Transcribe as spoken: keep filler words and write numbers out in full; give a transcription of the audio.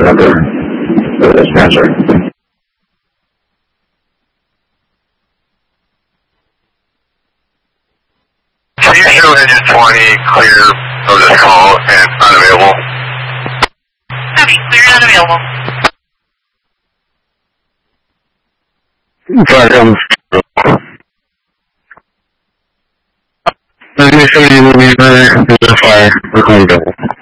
number for this transfer. Can you show engine twenty clear of this call and unavailable? Copy, clear and unavailable. Fire comes. Let me show you the fire. There's a fire. We're going to go.